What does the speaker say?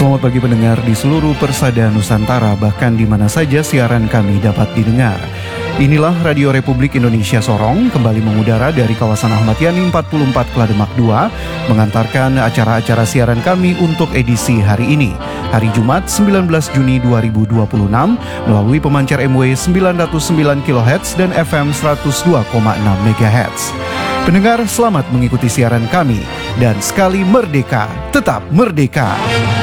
Selamat pagi pendengar di seluruh persada Nusantara, bahkan di mana saja siaran kami dapat didengar. Inilah Radio Republik Indonesia Sorong, kembali mengudara dari kawasan Ahmad Yani 44 Klademak 2, mengantarkan acara-acara siaran kami untuk edisi hari ini, hari Jumat 19 Juni 2026, melalui pemancar MW 909 kHz dan FM 102,6 MHz. Pendengar, selamat mengikuti siaran kami, dan sekali merdeka, tetap merdeka.